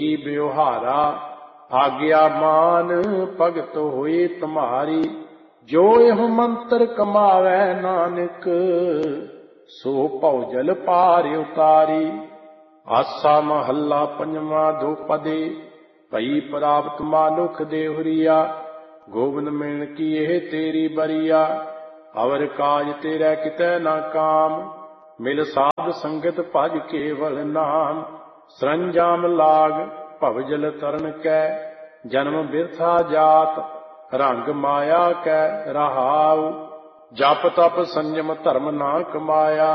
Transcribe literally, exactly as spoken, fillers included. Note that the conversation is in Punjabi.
ਵਿਵਹਾਰਾ ਆਗਿਆ ਮਾਨ ਭਗਤ ਹੋਏ ਤੁਮਾਰੀ। ਜੋ ਇਹ ਮੰਤਰ ਕਮਾਵੈ ਨਾਨਕ ਸੋ ਭਉਜਲ ਪਾਰ ਉਤਾਰੀ। ਆਸਾ ਮਹੱਲਾ ਪੰਜਵਾਂ ਦੋਪਦੇ ਭਈ ਪ੍ਰਾਪਤ ਮਾਨੁਖ ਦੇਹੁਰੀਆ। ਗੋਬਿੰਦ ਮਿਲਣ ਕੀ ਇਹ ਤੇਰੀ ਬਰੀਆ। ਅਵਰ ਕਾਜ ਤੇਰਾ ਕਿਤੈ ਨਾ ਕਾਮ ਮਿਲ ਸਾਧ ਸੰਗਤ ਭਜ ਕੇਵਲ ਨਾਮ। ਸਰੰਜਾਮ ਲਾਗ ਭਵਜਲ ਤਰਨ ਕੈ ਜਨਮ ਬਿਰਥਾ ਜਾਤ ਰੰਗ ਮਾਇਆ ਕੈ ਰਹਾਉ। ਜਪ ਤਪ ਸੰਜਮ ਧਰਮ ਨਾ ਕਮਾਇਆ